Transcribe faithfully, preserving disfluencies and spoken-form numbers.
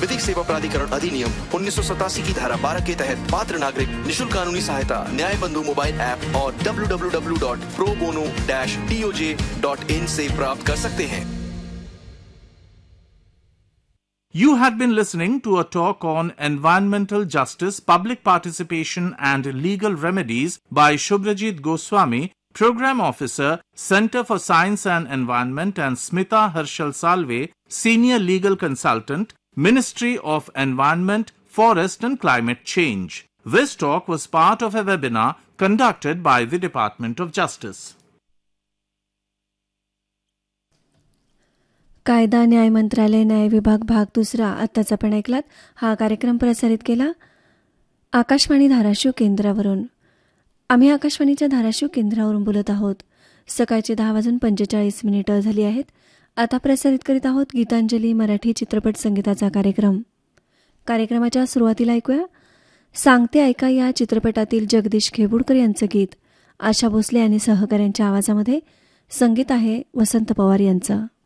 विधिक सेवा प्राधिकरण अधिनियम उन्नीस सौ सतासी की धारा बारह के तहत पात्र नागरिक निशुल्क कानूनी सहायता न्याय बंधु मोबाइल ऐप और W W W dot pro bono dash D O J dot in से प्राप्त कर सकते हैं। You had been listening to a talk on environmental justice, public participation and legal remedies by Shubhrajit Goswami, Program Officer, Center for Science and Environment, and Smita Harshal Salve, Senior Legal Consultant, Ministry of Environment, Forest and Climate Change. This talk was part of a webinar conducted by the Department of Justice. कायदा न्याय मंत्रालय न्याय विभाग भाग दुसरा आत्ताच आपण ऐकलात. हा कार्यक्रम प्रसारित केला आकाशवाणी धाराशिव केंद्रावरून. आम्ही आकाशवाणीच्या धाराशिव केंद्रावरून बोलत आहोत. सकाळचे दहा वाजून पंचेचाळीस मिनिटं झाली आहेत. आता प्रसारित करीत आहोत गीतांजली मराठी चित्रपट संगीताचा कार्यक्रम. कार्यक्रमाच्या सुरुवातीला ऐकूया सांगते ऐका या चित्रपटातील जगदीश खेबुडकर यांचं गीत. आशा भोसले आणि सहकाऱ्यांच्या आवाजामध्ये. संगीत आहे वसंत पवार यांचं.